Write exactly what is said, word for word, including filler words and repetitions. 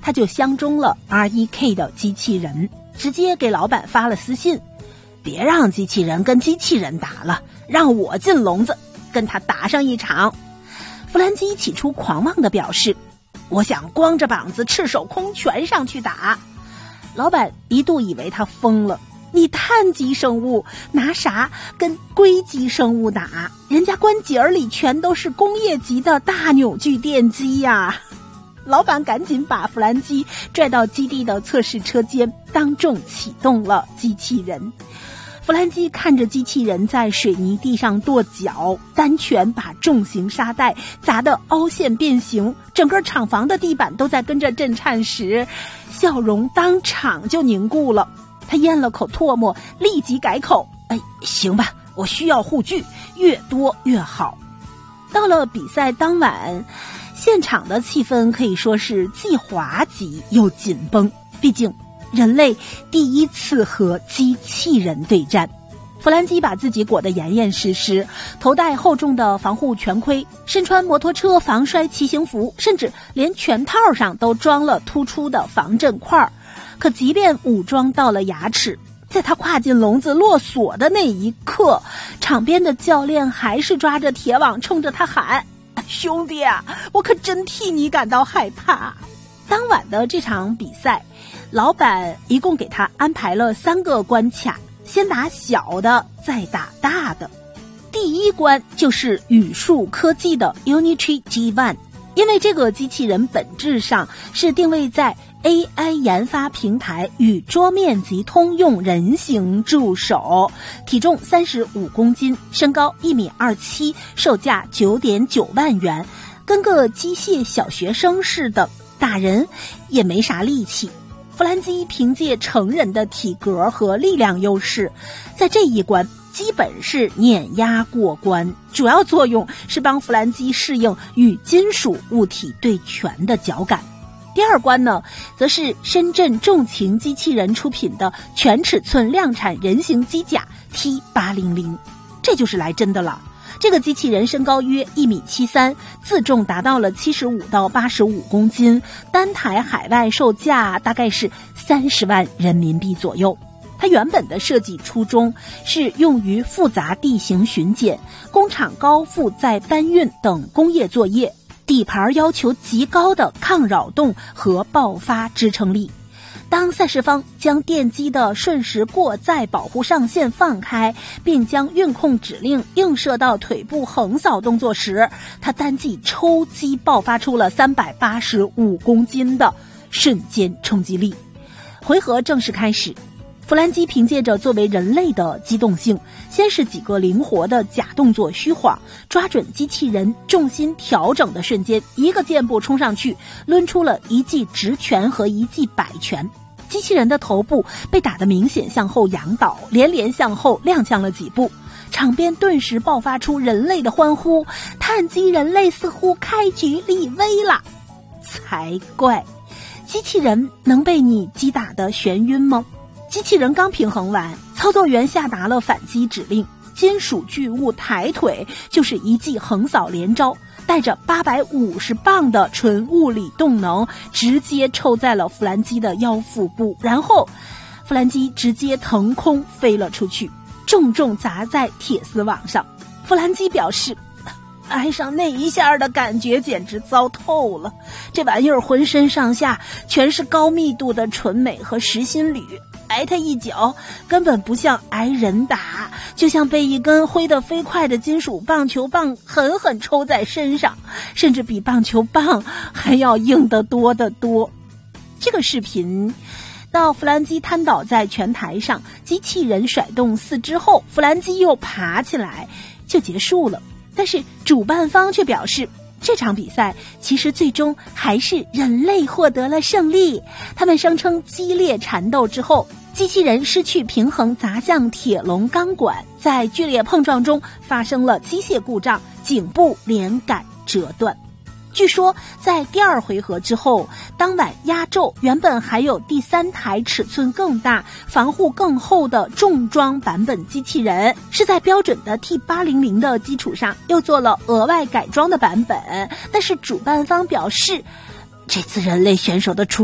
他就相中了 R E K 的机器人，直接给老板发了私信，别让机器人跟机器人打了，让我进笼子跟他打上一场。弗兰基起初狂妄地表示，我想光着膀子赤手空拳上去打。老板一度以为他疯了，你碳基生物拿啥跟硅基生物打？人家关节里全都是工业级的大扭矩电机呀！老板赶紧把弗兰基拽到基地的测试车间，当众启动了机器人。弗兰基看着机器人在水泥地上跺脚，单拳把重型沙袋砸得凹陷变形，整个厂房的地板都在跟着震颤时，笑容当场就凝固了。他咽了口唾沫，立即改口，哎，行吧，我需要护具，越多越好。到了比赛当晚，现场的气氛可以说是既滑稽又紧绷，毕竟人类第一次和机器人对战。弗兰基把自己裹得严严实实，头戴厚重的防护全盔，身穿摩托车防摔骑行服，甚至连拳套上都装了突出的防震块。可即便武装到了牙齿，在他跨进笼子落锁的那一刻，场边的教练还是抓着铁网冲着他喊，兄弟啊，我可真替你感到害怕。当晚的这场比赛，老板一共给他安排了三个关卡，先打小的，再打大的。第一关就是宇树科技的 Unitree G 一， 因为这个机器人本质上是定位在 A I 研发平台与桌面级通用人形助手，体重三十五公斤，身高一米二七，售价九点九万元，跟个机械小学生似的，打人也没啥力气。弗兰基凭借成人的体格和力量优势，在这一关基本是碾压过关，主要作用是帮弗兰基适应与金属物体对拳的脚感。第二关呢，则是深圳重型机器人出品的全尺寸量产人形机甲 T 八零零， 这就是来真的了。这个机器人身高约一米七三，自重达到了七十五到八十五公斤，单台海外售价大概是三十万人民币左右。它原本的设计初衷是用于复杂地形巡检、工厂高负载搬运等工业作业，底盘要求极高的抗扰动和爆发支撑力。当赛事方将电机的瞬时过载保护上限放开，并将运控指令映射到腿部横扫动作时，它单记抽击爆发出了三百八十五公斤的瞬间冲击力。回合正式开始，弗兰基凭借着作为人类的机动性，先是几个灵活的假动作虚晃，抓准机器人重心调整的瞬间，一个箭步冲上去，抡出了一记直拳和一记摆拳。机器人的头部被打得明显向后仰倒，连连向后踉跄了几步，场边顿时爆发出人类的欢呼，碳基人类似乎开局立威了。才怪，机器人能被你击打得眩晕吗？机器人刚平衡完，操作员下达了反击指令，金属巨物抬腿就是一记横扫连招，带着八百五十磅的纯物理动能，直接抽在了弗兰基的腰腹部，然后弗兰基直接腾空飞了出去，重重砸在铁丝网上。弗兰基表示，挨上那一下的感觉简直糟透了，这玩意儿浑身上下全是高密度的纯镁和实心铝，挨他一脚根本不像挨人打，就像被一根挥得飞快的金属棒球棒狠狠抽在身上，甚至比棒球棒还要硬得多得多。这个视频到弗兰基瘫倒在拳台上，机器人甩动四肢后，弗兰基又爬起来就结束了。但是主办方却表示，这场比赛其实最终还是人类获得了胜利。他们声称激烈缠斗之后，机器人失去平衡砸向铁笼钢管，在剧烈碰撞中发生了机械故障，颈部连杆折断。据说在第二回合之后，当晚压轴原本还有第三台尺寸更大、防护更厚的重装版本机器人，是在标准的 T 八零零 的基础上又做了额外改装的版本。但是主办方表示，这次人类选手的处